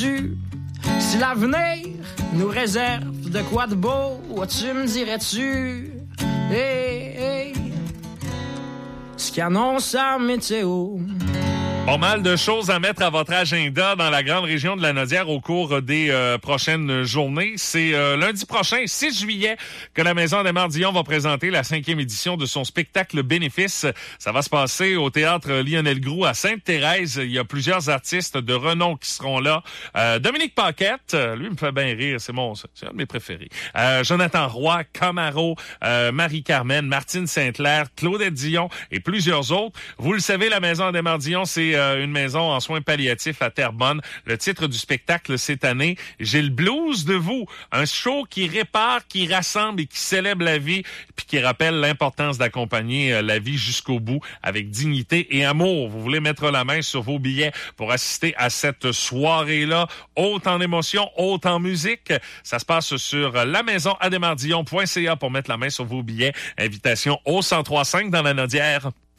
Si l'avenir nous réserve de quoi de beau, tu me dirais-tu? Hey, hey, ce qu'annonce la météo. Pas mal de choses à mettre à votre agenda dans la grande région de la Naudière au cours des prochaines journées. C'est lundi prochain, 6 juillet, que la Maison Adhémar-Dion va présenter la 5e édition de son spectacle Bénéfice. Ça va se passer au Théâtre Lionel Groulx à Sainte-Thérèse. Il y a plusieurs artistes de renom qui seront là. Dominique Paquette, lui me fait bien rire, c'est un de mes préférés. Jonathan Roy, Camaro, Marie-Carmen, Martine Sainte-Claire, Claudette Dion et plusieurs autres. Vous le savez, la Maison Adhémar-Dion, c'est une maison en soins palliatifs à Terrebonne. Le titre du spectacle cette année, J'ai le blues de vous. Un show qui répare, qui rassemble et qui célèbre la vie, puis qui rappelle l'importance d'accompagner la vie jusqu'au bout avec dignité et amour. Vous voulez mettre la main sur vos billets pour assister à cette soirée-là, haute en émotion, haute en musique. Ça se passe sur lamaisonadhémardion.ca pour mettre la main sur vos billets. Invitation au 1035 dans la Naudière.